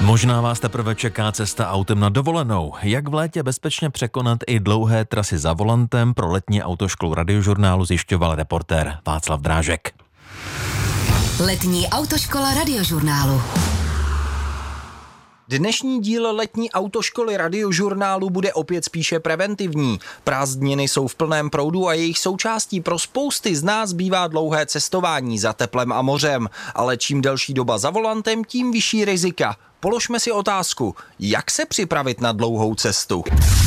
Možná vás teprve čeká cesta autem na dovolenou. Jak v létě bezpečně překonat i dlouhé trasy za volantem, pro letní autoškolu Radiožurnálu zjišťoval reportér Václav Drážek. Letní autoškola Radiožurnálu. Dnešní díl letní autoškoly Radiožurnálu bude opět spíše preventivní. Prázdniny jsou v plném proudu a jejich součástí pro spousty z nás bývá dlouhé cestování za teplem a mořem. Ale čím delší doba za volantem, tím vyšší rizika. Položme si otázku, jak se připravit na dlouhou cestu?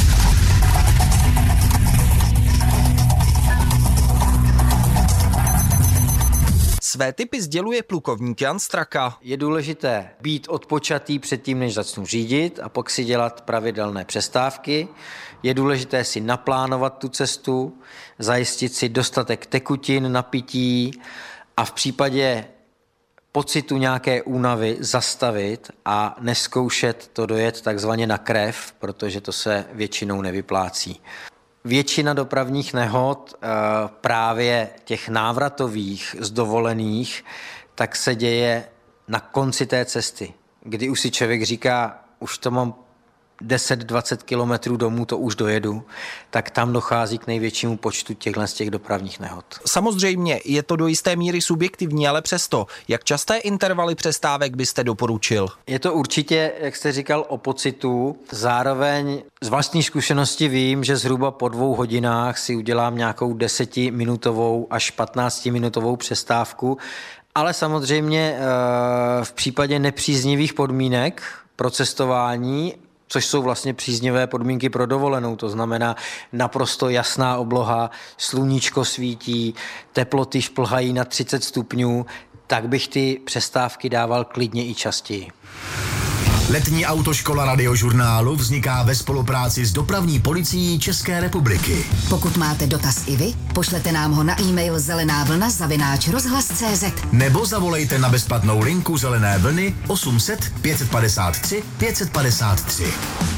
Své tipy sděluje plukovník Jan Straka. Je důležité být odpočatý předtím, než začnu řídit, a pak si dělat pravidelné přestávky. Je důležité si naplánovat tu cestu, zajistit si dostatek tekutin na pití a v případě pocitu nějaké únavy zastavit a nezkoušet to dojet takzvaně na krev, protože to se většinou nevyplácí. Většina dopravních nehod, právě těch návratových z dovolených, tak se děje na konci té cesty, kdy už si člověk říká, už to mám 10-20 kilometrů domů, to už dojedu, tak tam dochází k největšímu počtu z těch dopravních nehod. Samozřejmě je to do jisté míry subjektivní, ale přesto, jak časté intervaly přestávek byste doporučil? Je to určitě, jak jste říkal, o pocitu. Zároveň z vlastní zkušenosti vím, že zhruba po 2 hodinách si udělám nějakou 10minutovou až 15minutovou přestávku, ale samozřejmě v případě nepříznivých podmínek pro cestování, což jsou vlastně příznivé podmínky pro dovolenou, to znamená naprosto jasná obloha, sluníčko svítí, teploty šplhají na 30 stupňů, tak bych ty přestávky dával klidně i častěji. Letní autoškola Radiožurnálu vzniká ve spolupráci s Dopravní policií České republiky. Pokud máte dotaz i vy, pošlete nám ho na e-mail zelenávlna@rozhlas.cz Nebo zavolejte na bezplatnou linku Zelené vlny 800 553 553.